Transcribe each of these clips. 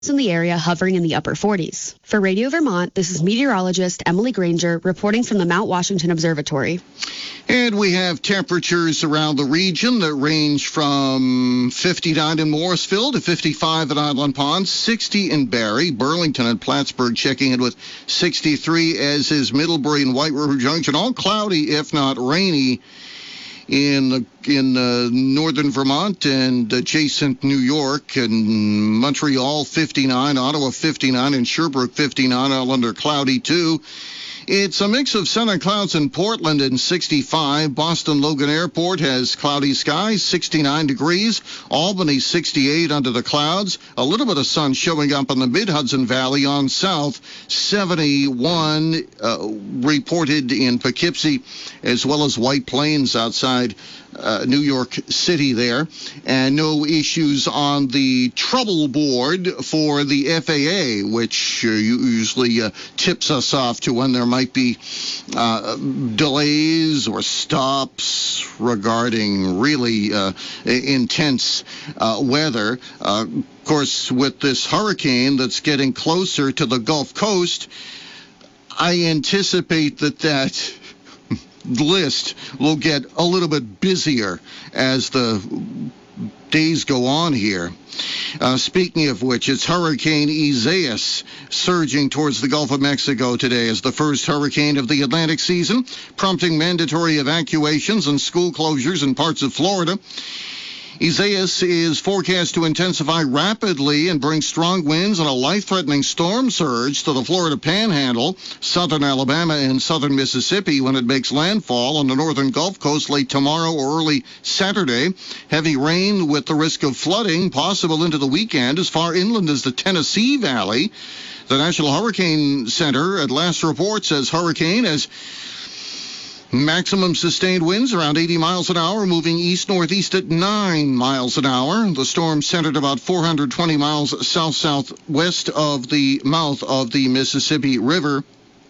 in the area hovering in the upper 40s. For Radio Vermont, this is meteorologist Emily Granger reporting from the Mount Washington Observatory. And we have temperatures around the region that range from 59 in Morrisville to 55 at Island Pond, 60 in Barrie, Burlington and Plattsburgh checking in with 63, as is Middlebury and White River Junction. All cloudy, if not rainy, in northern Vermont and adjacent New York and Montreal 59, Ottawa 59, and Sherbrooke 59, all under cloudy too. It's a mix of sun and clouds in Portland and 65. Boston Logan Airport has cloudy skies, 69 degrees. Albany 68 under the clouds. A little bit of sun showing up in the mid-Hudson Valley on south. 71 reported in Poughkeepsie, as well as White Plains outside New York City there. And no issues on the trouble board for the FAA, which usually tips us off to when there might be delays or stops regarding really intense weather. Of course, with this hurricane that's getting closer to the Gulf Coast, I anticipate that list will get a little bit busier as the days go on here. Speaking of which, it's Hurricane Isaias surging towards the Gulf of Mexico today as the first hurricane of the Atlantic season, prompting mandatory evacuations and school closures in parts of Florida. Isaias is forecast to intensify rapidly and bring strong winds and a life-threatening storm surge to the Florida Panhandle, southern Alabama, and southern Mississippi when it makes landfall on the northern Gulf Coast late tomorrow or early Saturday. Heavy rain with the risk of flooding possible into the weekend as far inland as the Tennessee Valley. The National Hurricane Center at last report says hurricane has maximum sustained winds around 80 miles an hour, moving east-northeast at 9 miles an hour. The storm centered about 420 miles south-southwest of the mouth of the Mississippi River.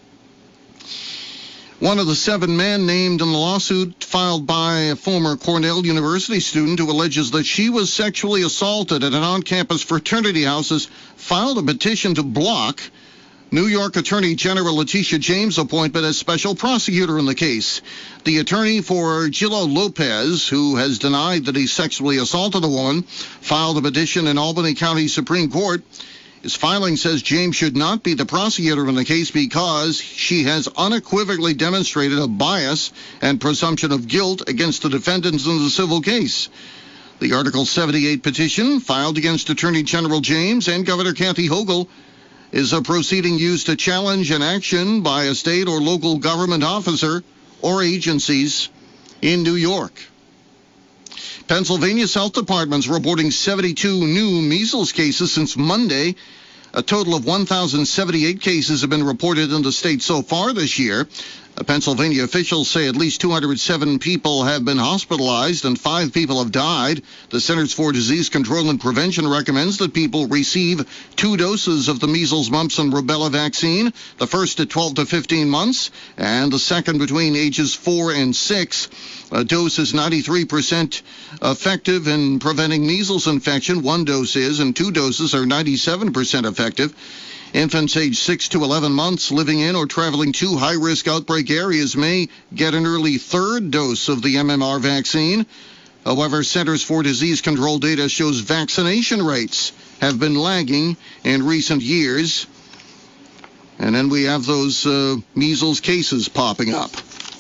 One of the 7 men named in the lawsuit filed by a former Cornell University student who alleges that she was sexually assaulted at an on-campus fraternity house has filed a petition to block New York Attorney General Letitia James' appointment as special prosecutor in the case. The attorney for Gillo Lopez, who has denied that he sexually assaulted a woman, filed a petition in Albany County Supreme Court. His filing says James should not be the prosecutor in the case because she has unequivocally demonstrated a bias and presumption of guilt against the defendants in the civil case. The Article 78 petition, filed against Attorney General James and Governor Kathy Hochul, is a proceeding used to challenge an action by a state or local government officer or agencies in New York. Pennsylvania's health department's reporting 72 new measles cases since Monday. A total of 1,078 cases have been reported in the state so far this year. Pennsylvania officials say at least 207 people have been hospitalized and 5 people have died. The Centers for Disease Control and Prevention recommends that people receive 2 doses of the measles, mumps, and rubella vaccine, the first at 12 to 15 months, and the second between ages 4 and 6. A dose is 93% effective in preventing measles infection. 1 dose is, and 2 doses are 97% effective. Infants aged 6 to 11 months living in or traveling to high-risk outbreak areas may get an early 3rd dose of the MMR vaccine. However, Centers for Disease Control data shows vaccination rates have been lagging in recent years. And then we have those measles cases popping up.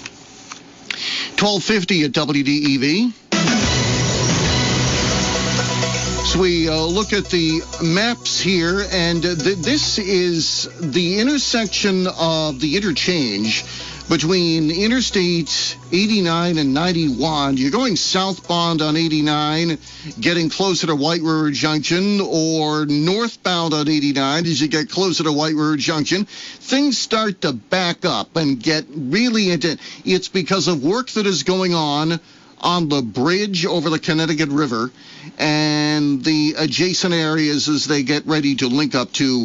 1250 at WDEV. So we look at the maps here, and this is the intersection of the interchange between Interstate 89 and 91. You're going southbound on 89, getting closer to White River Junction, or northbound on 89 as you get closer to White River Junction. Things start to back up and get really into. It's because of work that is going on the bridge over the Connecticut River and the adjacent areas as they get ready to link up to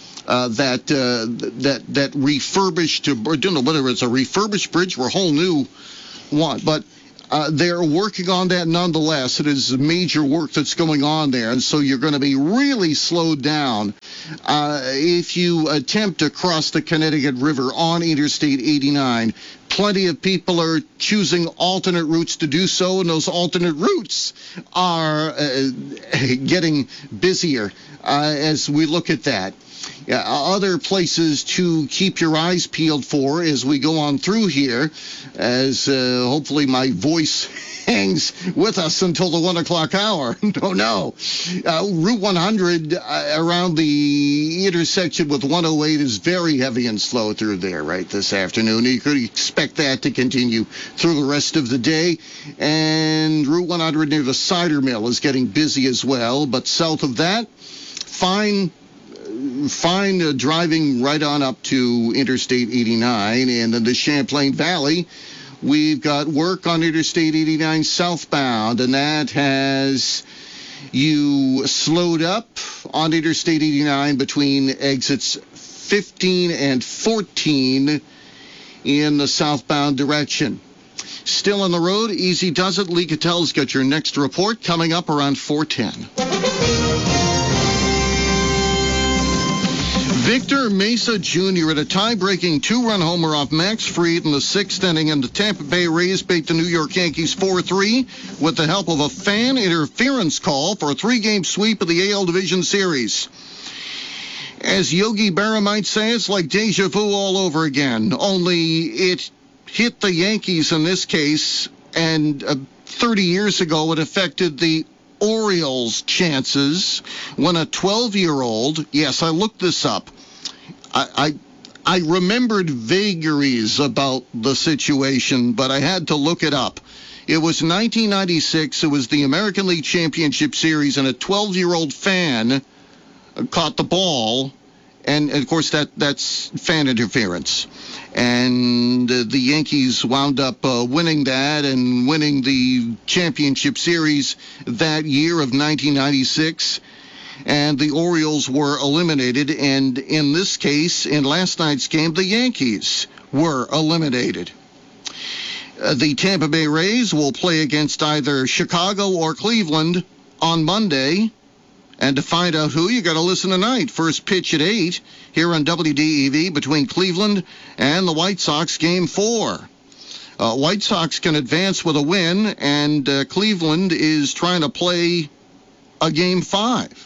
that refurbished, I don't know whether it's a refurbished bridge or a whole new one, but they're working on that nonetheless. It is major work that's going on there, and so you're going to be really slowed down if you attempt to cross the Connecticut River on Interstate 89. Plenty of people are choosing alternate routes to do so, and those alternate routes are getting busier as we look at that. Other places to keep your eyes peeled for as we go on through here, as hopefully my voice hangs with us until the 1 o'clock hour. Oh, no. Route 100 around the intersection with 108 is very heavy and slow through there right this afternoon. You could expect that to continue through the rest of the day. And Route 100 near the cider mill is getting busy as well. But south of that, fine driving right on up to Interstate 89. And in the Champlain Valley, we've got work on Interstate 89 southbound, and that has you slowed up on Interstate 89 between exits 15 and 14 in the southbound direction. Still on the road, easy does it. Lee Catel's got your next report coming up around 4:10. Victor Mesa Jr. at a tie-breaking two-run homer off Max Fried in the sixth inning, and the Tampa Bay Rays beat the New York Yankees 4-3 with the help of a fan interference call for a three-game sweep of the AL Division Series. As Yogi Berra might say, it's like deja vu all over again, only it hit the Yankees in this case, and 30 years ago it affected the Orioles' chances when a 12-year-old, yes, I looked this up, I remembered vagaries about the situation, but I had to look it up. It was 1996, it was the American League Championship Series, and a 12-year-old fan caught the ball, and of course that's fan interference. And the Yankees wound up winning that and winning the championship series that year of 1996. And the Orioles were eliminated. And in this case, in last night's game, the Yankees were eliminated. The Tampa Bay Rays will play against either Chicago or Cleveland on Monday. And to find out who, you got to listen tonight. First pitch at 8 here on WDEV between Cleveland and the White Sox, Game 4. White Sox can advance with a win, and Cleveland is trying to play a Game 5.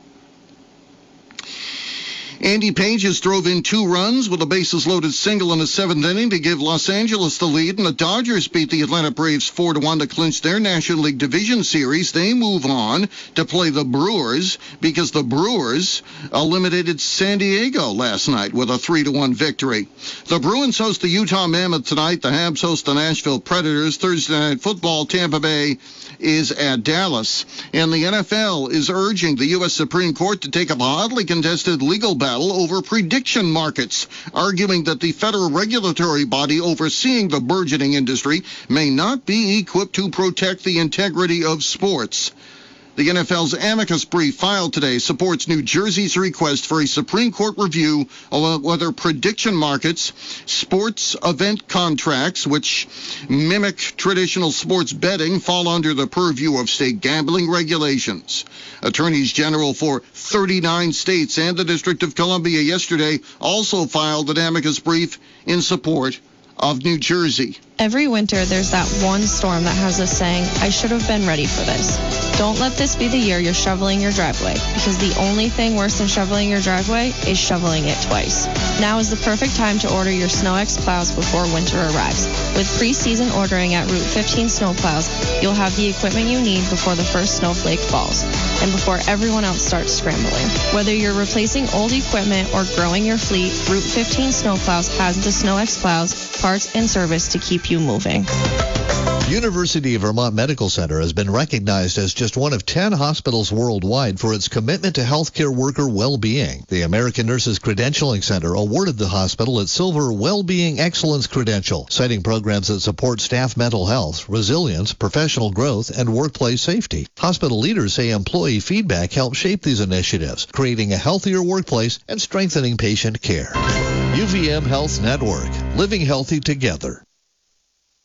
Andy Page has drove in 2 runs with a bases-loaded single in the 7th inning to give Los Angeles the lead, and the Dodgers beat the Atlanta Braves 4-1 to clinch their National League Division Series. They move on to play the Brewers because the Brewers eliminated San Diego last night with a 3-1 victory. The Bruins host the Utah Mammoth tonight. The Habs host the Nashville Predators. Thursday Night Football, Tampa Bay is at Dallas. And the NFL is urging the U.S. Supreme Court to take up a hotly contested legal battle over prediction markets, arguing that the federal regulatory body overseeing the burgeoning industry may not be equipped to protect the integrity of sports. The NFL's amicus brief filed today supports New Jersey's request for a Supreme Court review of whether prediction markets, sports event contracts, which mimic traditional sports betting, fall under the purview of state gambling regulations. Attorneys General for 39 states and the District of Columbia yesterday also filed an amicus brief in support of New Jersey. Every winter, there's that one storm that has us saying, I should have been ready for this. Don't let this be the year you're shoveling your driveway, because the only thing worse than shoveling your driveway is shoveling it twice. Now is the perfect time to order your SnowX plows before winter arrives. With pre-season ordering at Route 15 Snowplows, you'll have the equipment you need before the first snowflake falls, and before everyone else starts scrambling. Whether you're replacing old equipment or growing your fleet, Route 15 Snowplows has the SnowX plows, parts, and service to keep you moving. University of Vermont Medical Center has been recognized as just one of 10 hospitals worldwide for its commitment to healthcare worker well-being. The American Nurses Credentialing Center awarded the hospital its Silver Well-Being Excellence Credential, citing programs that support staff mental health, resilience, professional growth, and workplace safety. Hospital leaders say employee feedback helps shape these initiatives, creating a healthier workplace and strengthening patient care. UVM Health Network, living healthy together.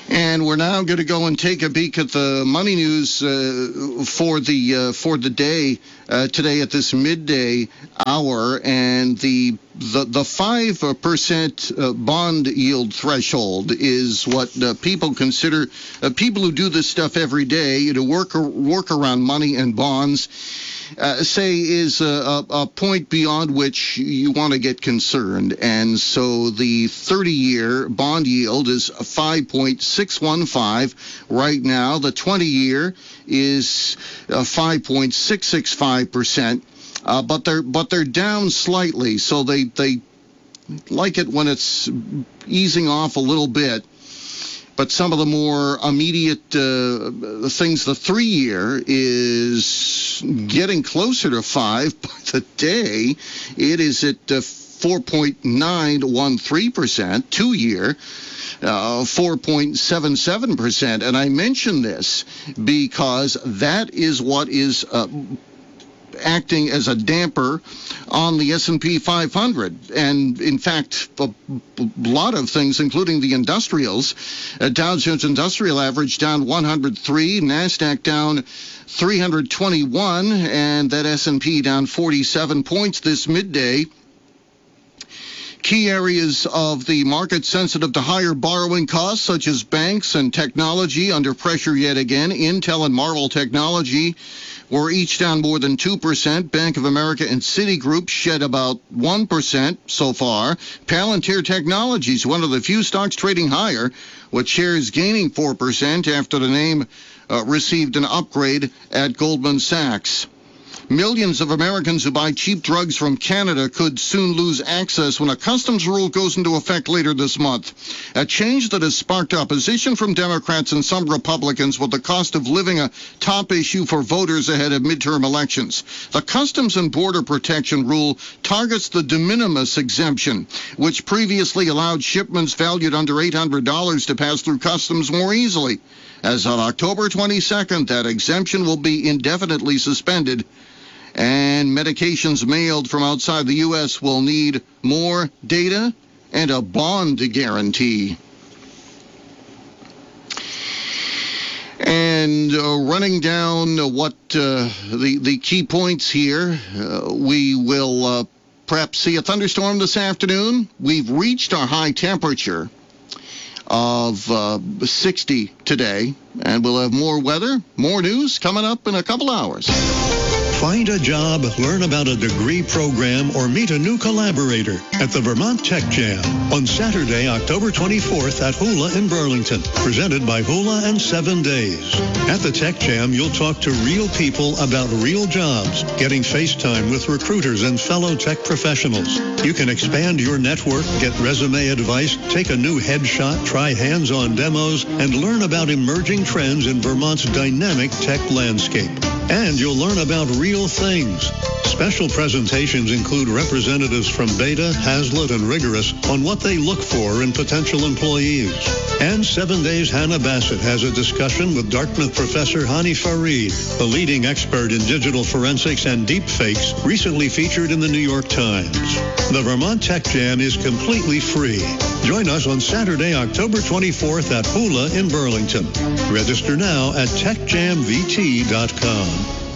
And we're now going to go and take a peek at the money news for the day today at this midday hour, and the 5% bond yield threshold is what people consider people who do this stuff every day to work around money and bonds. Say is a point beyond which you want to get concerned. And so the 30-year bond yield is 5.615 right now. The 20-year is 5.665%. But they're down slightly, so they like it when it's easing off a little bit. But some of the more immediate things, the 3-year is getting closer to 5 by the day. It is at 4.913%. 2-year, 4.77%. And I mention this because that is what is acting as a damper on the S&P 500. And in fact, a lot of things, including the industrials, Dow Jones Industrial Average down 103, NASDAQ down 321, and that S&P down 47 points this midday. Key areas of the market sensitive to higher borrowing costs, such as banks and technology, under pressure yet again. Intel and Marvell Technology were each down more than 2%. Bank of America and Citigroup shed about 1% so far. Palantir Technologies, one of the few stocks trading higher, with shares gaining 4% after the name received an upgrade at Goldman Sachs. Millions of Americans who buy cheap drugs from Canada could soon lose access when a customs rule goes into effect later this month. A change that has sparked opposition from Democrats and some Republicans, with the cost of living a top issue for voters ahead of midterm elections. The Customs and Border Protection rule targets the de minimis exemption, which previously allowed shipments valued under $800 to pass through customs more easily. As of October 22nd, that exemption will be indefinitely suspended, and medications mailed from outside the U.S. will need more data and a bond guarantee. And running down what the key points here, we will perhaps see a thunderstorm this afternoon. We've reached our high temperature of 60 today, and we'll have more weather, more news coming up in a couple hours. Find a job, learn about a degree program, or meet a new collaborator at the Vermont Tech Jam on Saturday, October 24th at Hula in Burlington, presented by Hula and 7 Days. At the Tech Jam, you'll talk to real people about real jobs, getting FaceTime with recruiters and fellow tech professionals. You can expand your network, get resume advice, take a new headshot, try hands-on demos, and learn about emerging trends in Vermont's dynamic tech landscape. And you'll learn about real things. Special presentations include representatives from Beta, Hazlitt, and Rigorous on what they look for in potential employees. And 7 Days Hannah Bassett has a discussion with Dartmouth professor Hani Farid, the leading expert in digital forensics and deepfakes, recently featured in the New York Times. The Vermont Tech Jam is completely free. Join us on Saturday, October 24th at Hula in Burlington. Register now at techjamvt.com.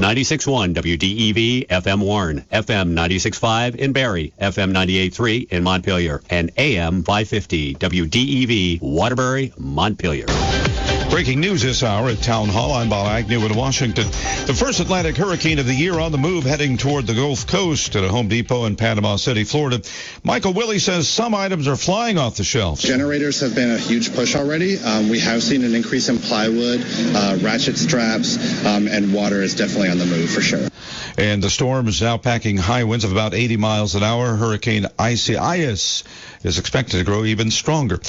96.1 WDEV FM Warren, FM 96.5 in Barrie, FM 98.3 in Montpelier, and AM 550 WDEV Waterbury, Montpelier. Breaking news this hour at Town Hall. I'm Bob Agnew in Washington. The first Atlantic hurricane of the year on the move, heading toward the Gulf Coast at a Home Depot in Panama City, Florida. Michael Willey says some items are flying off the shelves. Generators have been a huge push already. We have seen an increase in plywood, ratchet straps, and water is definitely on the move for sure. And the storm is now packing high winds of about 80 miles an hour. Hurricane Isaias is expected to grow even stronger.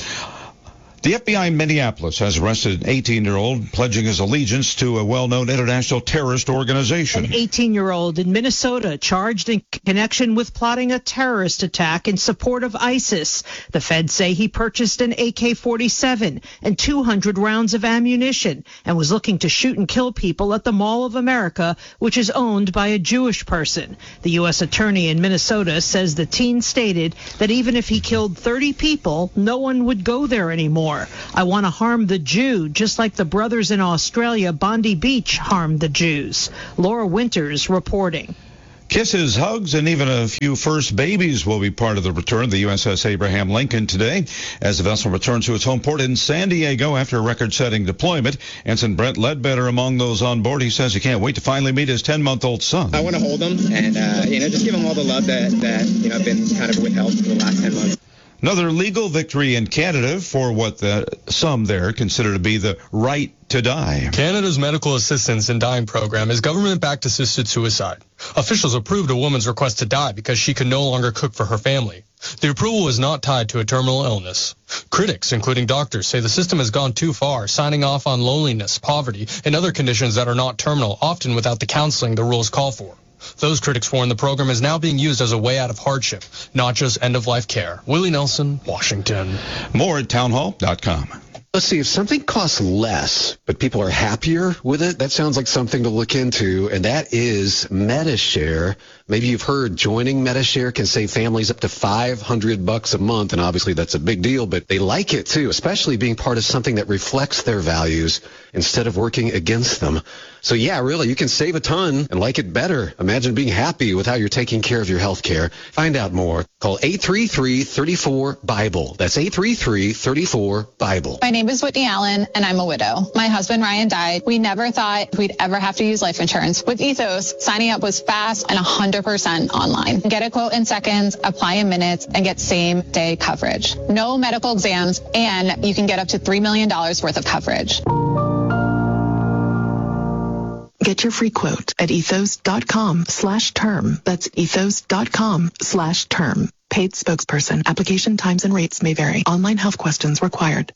The FBI in Minneapolis has arrested an 18-year-old pledging his allegiance to a well-known international terrorist organization. An 18-year-old in Minnesota charged in connection with plotting a terrorist attack in support of ISIS. The feds say he purchased an AK-47 and 200 rounds of ammunition and was looking to shoot and kill people at the Mall of America, which is owned by a Jewish person. The U.S. attorney in Minnesota says the teen stated that even if he killed 30 people, no one would go there anymore. more. I want to harm the Jew, just like the brothers in Australia, Bondi Beach, harmed the Jews. Laura Winters reporting. Kisses, hugs, and even a few first babies will be part of the return of the USS Abraham Lincoln today as the vessel returns to its home port in San Diego after a record-setting deployment. Ensign Brent Ledbetter among those on board. He says he can't wait to finally meet his 10-month-old son. I want to hold him and, just give him all the love that I've been kind of withheld for the last 10 months. Another legal victory in Canada for what some there consider to be the right to die. Canada's medical assistance in dying program is government-backed assisted suicide. Officials approved a woman's request to die because she could no longer cook for her family. The approval is not tied to a terminal illness. Critics, including doctors, say the system has gone too far, signing off on loneliness, poverty, and other conditions that are not terminal, often without the counseling the rules call for. Those critics warn the program is now being used as a way out of hardship, not just end-of-life care. Willie Nelson, Washington. More at townhall.com. Let's see, if something costs less, but people are happier with it, that sounds like something to look into, and that is Medi-Share. Maybe you've heard joining Medi-Share can save families up to $500 a month, and obviously that's a big deal, but they like it too, especially being part of something that reflects their values instead of working against them. So yeah, really, you can save a ton and like it better. Imagine being happy with how you're taking care of your health care. Find out more. Call 833-34-BIBLE. That's 833-34-BIBLE. My name is Whitney Allen, and I'm a widow. My husband, Ryan, died. We never thought we'd ever have to use life insurance. With Ethos, signing up was fast and 100% online. Get a quote in seconds, apply in minutes, and get same-day coverage. No medical exams, and you can get up to $3 million worth of coverage. Get your free quote at ethos.com/term. That's ethos.com/term. Paid spokesperson. Application times and rates may vary. Online health questions required.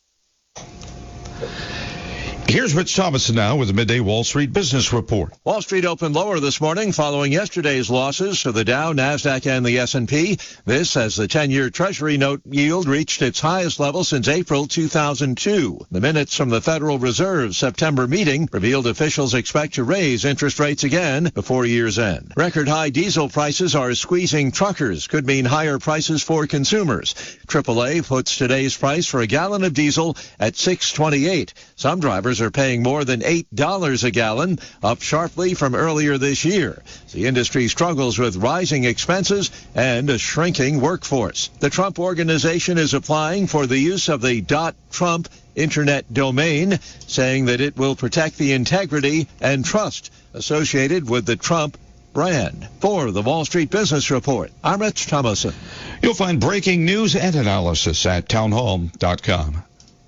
Here's Rich Thomason now with the Midday Wall Street Business Report. Wall Street opened lower this morning following yesterday's losses for the Dow, Nasdaq, and the S&P. This as the 10-year Treasury note yield reached its highest level since April 2002. The minutes from the Federal Reserve's September meeting revealed officials expect to raise interest rates again before year's end. Record high diesel prices are squeezing truckers, could mean higher prices for consumers. AAA puts today's price for a gallon of diesel at $6.28. Some drivers are paying more than $8 a gallon, up sharply from earlier this year. The industry struggles with rising expenses and a shrinking workforce. The Trump Organization is applying for the use of the .Trump internet domain, saying that it will protect the integrity and trust associated with the Trump brand. For the Wall Street Business Report, I'm Rich Thomason. You'll find breaking news and analysis at townhall.com.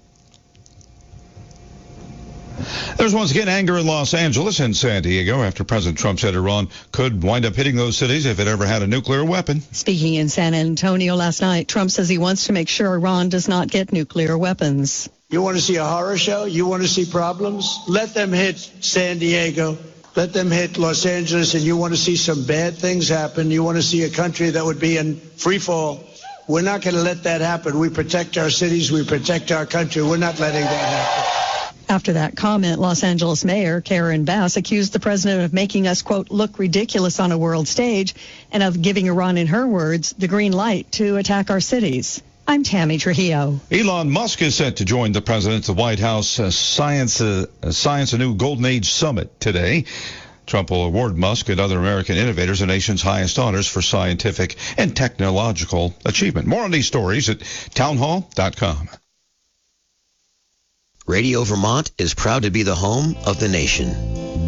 There's once again anger in Los Angeles and San Diego after President Trump said Iran could wind up hitting those cities if it ever had a nuclear weapon. Speaking in San Antonio last night, Trump says he wants to make sure Iran does not get nuclear weapons. You want to see a horror show? You want to see problems? Let them hit San Diego. Let them hit Los Angeles, and you want to see some bad things happen. You want to see a country that would be in free fall. We're not going to let that happen. We protect our cities. We protect our country. We're not letting that happen. After that comment, Los Angeles Mayor Karen Bass accused the president of making us, quote, look ridiculous on a world stage and of giving Iran, in her words, the green light to attack our cities. I'm Tammy Trujillo. Elon Musk is set to join the president at the White House Science A New Golden Age Summit today. Trump will award Musk and other American innovators the nation's highest honors for scientific and technological achievement. More on these stories at townhall.com. Radio Vermont is proud to be the home of the nation.